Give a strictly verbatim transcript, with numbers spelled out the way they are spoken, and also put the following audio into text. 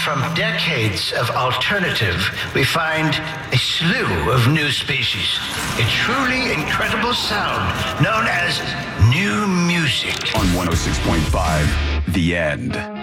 from decades of alternative, we find a slew of new species. A truly incredible sound known as new music. On one oh six point five, The End.